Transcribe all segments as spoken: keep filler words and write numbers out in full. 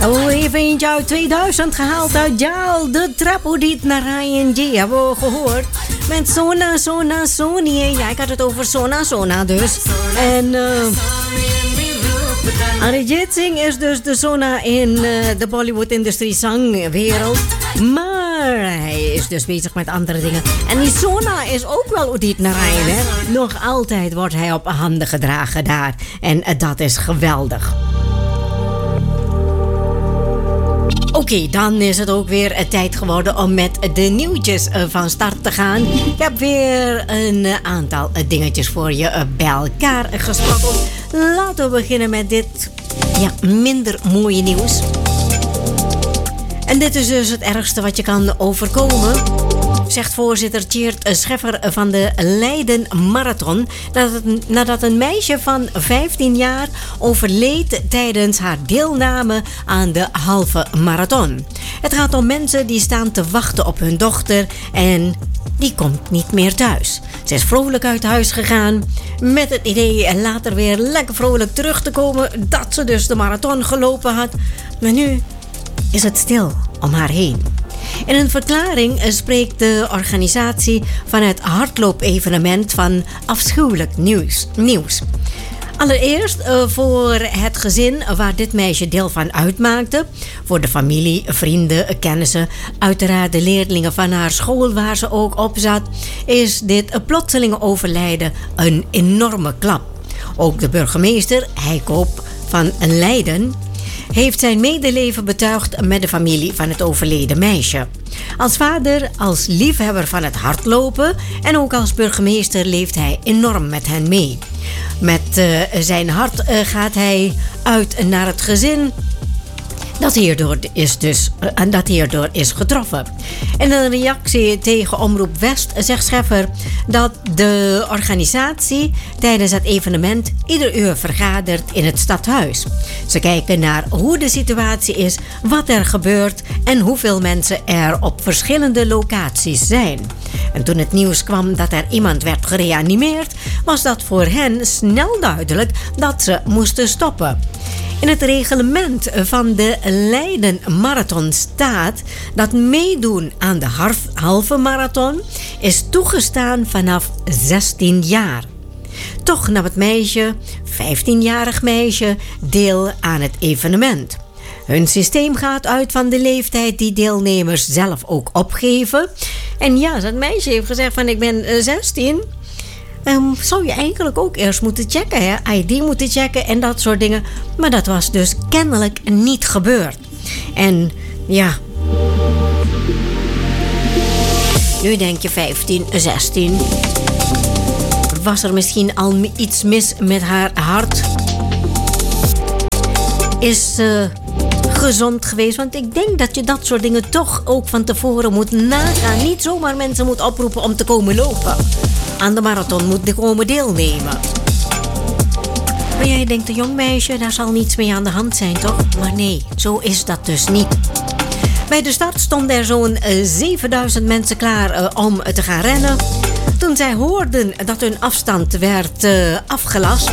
Oh, even eentje uit tweeduizend gehaald uit Jaal. De Trapodiet Narayan J hebben we gehoord. Met Sona, Sona, Sony. Ja, ik had het over Sona, Sona dus. En uh, Arijit Singh is dus de Sona in uh, de Bollywood-industrie zangwereld. Maar hij is dus bezig met andere dingen. En die Sona is ook wel Udit Narayan, hè. Nog altijd wordt hij op handen gedragen daar. En uh, dat is geweldig. Oké, okay, dan is het ook weer uh, tijd geworden om met de nieuwtjes uh, van start te gaan. Ik heb weer een uh, aantal uh, dingetjes voor je uh, bij elkaar uh, gesprokkeld. Laten we beginnen met dit ja, minder mooie nieuws. En dit is dus het ergste wat je kan overkomen, zegt voorzitter Tjeerd Scheffer van de Leiden Marathon, nadat, nadat een meisje van vijftien jaar overleed tijdens haar deelname aan de halve marathon. Het gaat om mensen die staan te wachten op hun dochter en die komt niet meer thuis. Ze is vrolijk uit huis gegaan met het idee later weer lekker vrolijk terug te komen dat ze dus de marathon gelopen had. Maar nu is het stil om haar heen. In een verklaring spreekt de organisatie van het hardloopevenement van afschuwelijk nieuws. nieuws. Allereerst uh, voor het gezin waar dit meisje deel van uitmaakte. Voor de familie, vrienden, kennissen, uiteraard de leerlingen van haar school waar ze ook op zat, is dit plotselinge overlijden een enorme klap. Ook de burgemeester, Heikoop van Leiden, heeft zijn medeleven betuigd met de familie van het overleden meisje. Als vader, als liefhebber van het hardlopen en ook als burgemeester leeft hij enorm met hen mee. Met uh, zijn hart uh, gaat hij uit naar het gezin dat hierdoor is, dus, uh, dat hierdoor is getroffen. In een reactie tegen Omroep West zegt Scheffer dat de organisatie tijdens het evenement ieder uur vergadert in het stadhuis. Ze kijken naar hoe de situatie is, wat er gebeurt en hoeveel mensen er op verschillende locaties zijn. En toen het nieuws kwam dat er iemand werd gereanimeerd, was dat voor hen snel duidelijk dat ze moesten stoppen. In het reglement van de Leiden Marathon staat dat meedoen aan de halve marathon is toegestaan vanaf zestien jaar. Toch nam het meisje, vijftienjarig meisje, deel aan het evenement. Hun systeem gaat uit van de leeftijd die deelnemers zelf ook opgeven. En ja, dat meisje heeft gezegd van ik ben zestien. Um, zou je eigenlijk ook eerst moeten checken, hè? I D moeten checken en dat soort dingen. Maar dat was dus kennelijk niet gebeurd. En ja, nu denk je vijftien, zestien. Was er misschien al iets mis met haar hart? Is uh, gezond geweest? Want ik denk dat je dat soort dingen toch ook van tevoren moet nagaan. Niet zomaar mensen moet oproepen om te komen lopen. Aan de marathon moet komen deelnemen. Maar jij denkt, een jong meisje, daar zal niets mee aan de hand zijn, toch? Maar nee, zo is dat dus niet. Bij de start stonden er zo'n uh, zevenduizend mensen klaar uh, om uh, te gaan rennen. Toen zij hoorden dat hun afstand werd uh, afgelast.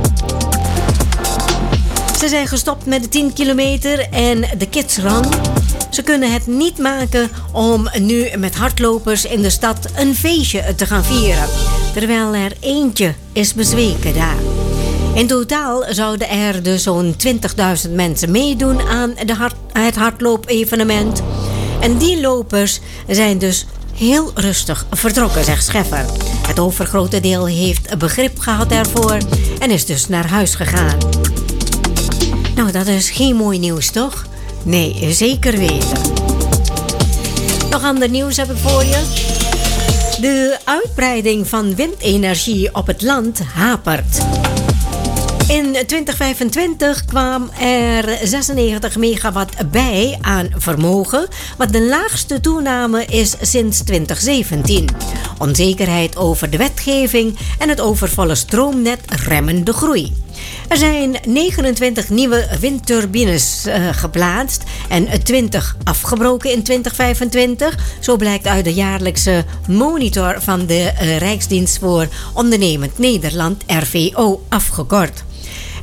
Ze zijn gestopt met de tien kilometer en de Kids Run. Ze kunnen het niet maken om nu met hardlopers in de stad een feestje te gaan vieren. Terwijl er eentje is bezweken daar. In totaal zouden er dus zo'n twintigduizend mensen meedoen aan de hard, het hardloopevenement. En die lopers zijn dus heel rustig vertrokken, zegt Scheffer. Het overgrote deel heeft begrip gehad daarvoor en is dus naar huis gegaan. Nou, dat is geen mooi nieuws, toch? Nee, zeker weten. Nog ander nieuws heb ik voor je. De uitbreiding van windenergie op het land hapert. In twintig vijfentwintig kwam er zesennegentig megawatt bij aan vermogen, wat de laagste toename is sinds twintig zeventien. Onzekerheid over de wetgeving en het overvolle stroomnet remmen de groei. Er zijn negenentwintig nieuwe windturbines uh, geplaatst en twintig afgebroken in twintig vijfentwintig. Zo blijkt uit de jaarlijkse monitor van de uh, Rijksdienst voor Ondernemend Nederland, R V O, afgekort.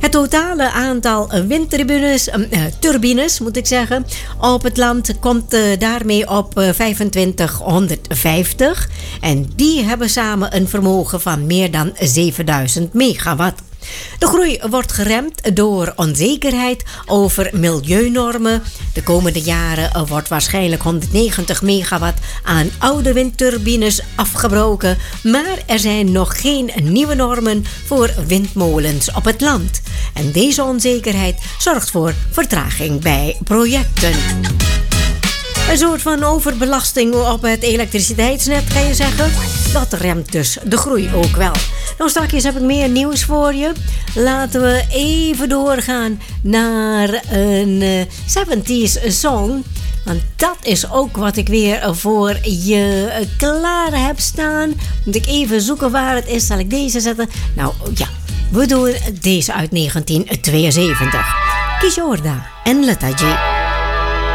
Het totale aantal windturbines, uh, turbines moet ik zeggen, op het land komt uh, daarmee op uh, vijfentwintighonderdvijftig. En die hebben samen een vermogen van meer dan zevenduizend megawatt. De groei wordt geremd door onzekerheid over milieunormen. De komende jaren wordt waarschijnlijk honderdnegentig megawatt aan oude windturbines afgebroken, maar er zijn nog geen nieuwe normen voor windmolens op het land. En deze onzekerheid zorgt voor vertraging bij projecten. Een soort van overbelasting op het elektriciteitsnet, kan je zeggen. Dat remt dus de groei ook wel. Nou, straks heb ik meer nieuws voor je. Laten we even doorgaan naar een uh, zeventies song. Want dat is ook wat ik weer voor je klaar heb staan. Moet ik even zoeken waar het is. Zal ik deze zetten? Nou ja, we doen deze uit negentien tweeënzeventig. Kishorda en Letta G.